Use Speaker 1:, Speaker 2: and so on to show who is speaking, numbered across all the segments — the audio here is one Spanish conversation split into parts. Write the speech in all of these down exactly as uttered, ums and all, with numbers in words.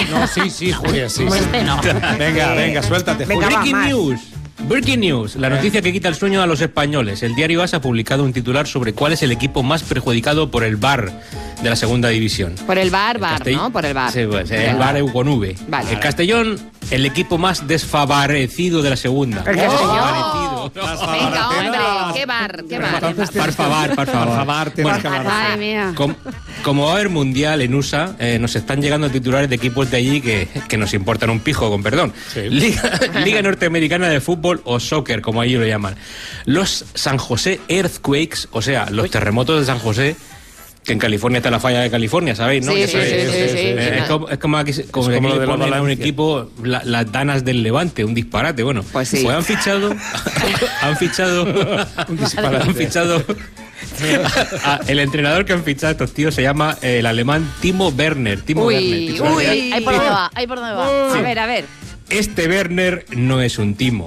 Speaker 1: No, sí, sí, Julia, sí. sí.
Speaker 2: Este no.
Speaker 1: Venga, venga, suéltate,
Speaker 3: Venga,
Speaker 1: Julia.
Speaker 3: va,
Speaker 4: Breaking
Speaker 3: más.
Speaker 4: news. Breaking news, la noticia que quita el sueño a los españoles. El diario A S ha publicado un titular sobre cuál es el equipo más perjudicado por el V A R de la segunda división.
Speaker 2: Por el bar,
Speaker 4: El
Speaker 2: bar,
Speaker 4: Castell-
Speaker 2: ¿no? Por el bar.
Speaker 4: Sí, pues, el V A R con V.
Speaker 2: Vale.
Speaker 4: El Castellón, el equipo más desfavorecido de la segunda.
Speaker 3: El Castellón.
Speaker 4: Desfavorecido.
Speaker 2: Venga, hombre, qué bar, qué bar.
Speaker 1: Entonces tienes
Speaker 4: Por favor, por
Speaker 1: Por
Speaker 4: favor.
Speaker 1: favor, tienes
Speaker 4: Bueno,
Speaker 1: que hablar.
Speaker 5: Madre mía.
Speaker 4: Com- como va a haber mundial en U S A, eh, nos están llegando titulares de equipos de allí que, que nos importan un pijo, con perdón.
Speaker 1: Sí.
Speaker 4: Liga, Liga Norteamericana de Fútbol o Soccer, como allí lo llaman. Los San José Earthquakes, o sea, los terremotos de San José, que en California está la falla de California, ¿sabéis? ¿no?
Speaker 2: Sí,
Speaker 4: Ya
Speaker 2: sí,
Speaker 4: sabéis.
Speaker 2: sí, sí, sí,
Speaker 4: Eh,
Speaker 2: sí.
Speaker 4: Es como, es como aquí, se- como
Speaker 1: Es
Speaker 4: aquí
Speaker 1: como lo
Speaker 4: le
Speaker 1: de la
Speaker 4: ponen a un
Speaker 1: Valencia.
Speaker 4: equipo la- las danas del Levante, un disparate. Bueno,
Speaker 2: Pues sí.
Speaker 4: han fichado, han fichado,
Speaker 1: disparate.
Speaker 4: han fichado. a- el entrenador que han fichado estos tíos se llama eh, el alemán Timo Werner. Timo
Speaker 2: Uy,
Speaker 4: Werner, titular
Speaker 2: uy.
Speaker 4: real.
Speaker 5: Ahí por dónde va, ahí por dónde va.
Speaker 2: A ver, a ver.
Speaker 4: Este Werner no es un Timo.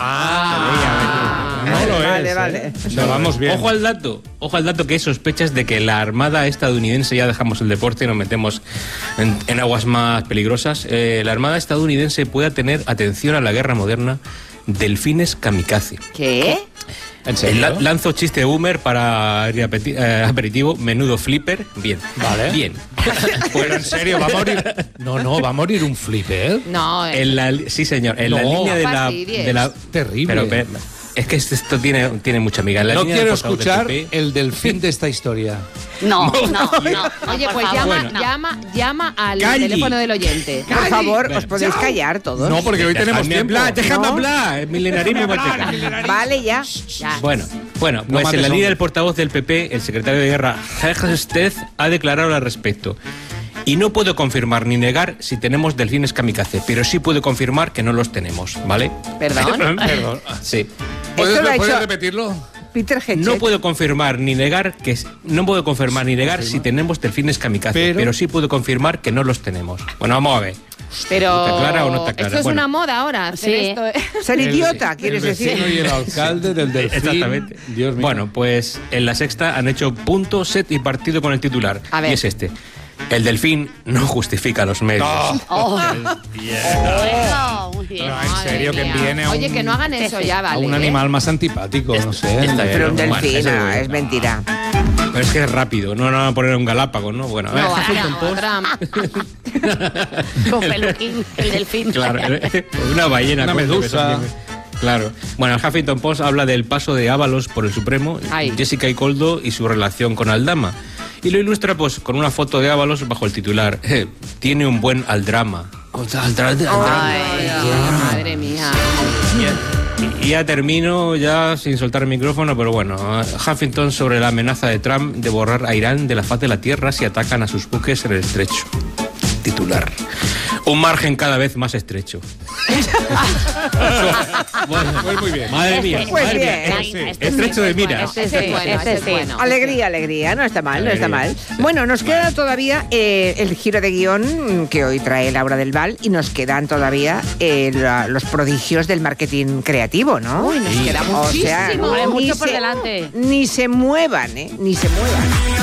Speaker 1: Ah, no lo es.
Speaker 3: Vale,
Speaker 1: ¿eh?
Speaker 3: vale.
Speaker 1: O sea, vamos bien.
Speaker 4: Ojo al dato, ojo al dato que hay sospechas de que la Armada estadounidense, ya dejamos el deporte y nos metemos en, en aguas más peligrosas, eh, la Armada estadounidense pueda tener, atención a la guerra moderna, delfines kamikaze.
Speaker 2: ¿Qué?
Speaker 1: ¿En
Speaker 4: El
Speaker 1: serio?
Speaker 4: la- lanzo chiste boomer para el apeti- eh, aperitivo, menudo flipper, bien.
Speaker 1: Vale.
Speaker 4: Bien.
Speaker 1: Pero en serio, va a morir. No, no, va a morir un flipper.
Speaker 2: No, eh.
Speaker 4: En la, sí, señor, en la
Speaker 1: No.
Speaker 4: línea de
Speaker 2: No
Speaker 4: la,
Speaker 2: fastidies.
Speaker 4: de la...
Speaker 1: Terrible.
Speaker 4: Pero, pero, es que esto tiene, tiene mucha amiga. En la
Speaker 1: No
Speaker 4: línea
Speaker 1: quiero
Speaker 4: del portavoz del
Speaker 1: escuchar
Speaker 4: P P,
Speaker 1: el delfín de esta historia.
Speaker 5: No, no, no.
Speaker 2: Oye,
Speaker 5: por
Speaker 2: pues
Speaker 5: favor,
Speaker 2: llama,
Speaker 5: no.
Speaker 2: llama, llama al
Speaker 4: Calli.
Speaker 2: teléfono del oyente.
Speaker 3: Por favor, os podéis callar todos.
Speaker 1: No, porque hoy tenemos
Speaker 4: Dejadme
Speaker 1: tiempo.
Speaker 4: hablar, déjame
Speaker 3: No.
Speaker 4: hablar, el milenarismo guateca.
Speaker 3: Vale, ya.
Speaker 2: Ya.
Speaker 4: Bueno, bueno,
Speaker 1: No
Speaker 4: pues
Speaker 1: mates
Speaker 4: en la
Speaker 1: hombres.
Speaker 4: línea del portavoz del P P, el secretario de guerra, Jorge Stez, ha declarado al respecto. Y no puedo confirmar ni negar si tenemos delfines kamikaze, pero sí puedo confirmar que no los tenemos, ¿vale?
Speaker 2: Perdón.
Speaker 1: Perdón.
Speaker 4: Sí.
Speaker 1: ¿Puedes,
Speaker 3: Esto lo ha
Speaker 1: ¿puedes
Speaker 3: hecho-
Speaker 1: repetirlo?
Speaker 3: Peter Hedges.
Speaker 4: No puedo confirmar ni negar que no puedo confirmar ni negar si tenemos delfines kamikaze,
Speaker 1: Pero-
Speaker 4: pero, sí puedo confirmar que no los tenemos. Bueno, vamos a ver.
Speaker 2: Pero
Speaker 4: ¿Está clara o no está clara?
Speaker 2: esto es
Speaker 4: Bueno.
Speaker 2: una moda ahora. hacer
Speaker 5: Sí.
Speaker 2: esto, ¿eh?
Speaker 3: Ser
Speaker 1: El-
Speaker 3: idiota, quieres
Speaker 1: el
Speaker 3: decir.
Speaker 1: vecino y el alcalde del delfín.
Speaker 4: Exactamente.
Speaker 1: Dios mío.
Speaker 4: Bueno, pues en La Sexta han hecho punto, set y partido con el titular.
Speaker 2: A ver.
Speaker 4: Y es este. El delfín no justifica los medios.
Speaker 5: Oh. Bueno, muy bien.
Speaker 1: Pero en
Speaker 2: Madre
Speaker 1: serio, que
Speaker 2: mía.
Speaker 1: envíen a un,
Speaker 2: Oye, que no hagan eso ya,
Speaker 1: a
Speaker 2: vale.
Speaker 1: un
Speaker 2: ¿eh?
Speaker 1: animal más antipático, no sé.
Speaker 4: Está bien.
Speaker 3: Pero un
Speaker 4: Bueno,
Speaker 3: delfín,
Speaker 4: eso
Speaker 3: no,
Speaker 4: es-
Speaker 3: es mentira.
Speaker 4: Pero es que es rápido, no, no van a poner un galápago, ¿no? Bueno, a ver,
Speaker 2: No,
Speaker 4: Huffington
Speaker 2: no,
Speaker 4: Post.
Speaker 2: Trump.
Speaker 5: Con peluquín, el delfín.
Speaker 4: Claro, una ballena.
Speaker 1: Una
Speaker 4: cuento que
Speaker 1: medusa.
Speaker 4: son bien- Claro. Bueno, el Huffington Post habla del paso de Ábalos por el Supremo,
Speaker 2: Ay.
Speaker 4: Jessica Icoldo y su relación con Aldama. Y lo ilustra pues con una foto de Ábalos bajo el titular. eh, tiene un buen aldrama. Aldra- aldrama.
Speaker 2: Ay, madre mía.
Speaker 4: Y ya termino, ya sin soltar el micrófono, pero bueno, Huffington sobre la amenaza de Trump de borrar a Irán de la faz de la tierra si atacan a sus buques en el estrecho. Titular. Un margen cada vez más estrecho. Bueno,
Speaker 1: Pues muy bien.
Speaker 4: madre mía,
Speaker 5: Este-
Speaker 3: Pues
Speaker 4: madre
Speaker 3: bien.
Speaker 4: mía.
Speaker 5: Este sí,
Speaker 4: Estrecho de
Speaker 5: bueno,
Speaker 4: miras.
Speaker 5: Este
Speaker 2: Ese es
Speaker 5: sí,
Speaker 2: bueno,
Speaker 5: este
Speaker 2: ese es
Speaker 5: sí.
Speaker 2: bueno.
Speaker 3: Alegría, alegría, no está mal, no está mal.
Speaker 4: Alegría, sí.
Speaker 3: Bueno, nos queda todavía eh, el giro de guión que hoy trae Laura del Val y nos quedan todavía eh, la- los prodigios del marketing creativo, ¿no?
Speaker 2: Uy, nos queda
Speaker 3: O sea,
Speaker 2: muchísimo.
Speaker 5: Hombre,
Speaker 3: ni
Speaker 5: mucho por
Speaker 3: se-
Speaker 5: delante.
Speaker 3: Ni se muevan, ¿eh? Ni se muevan.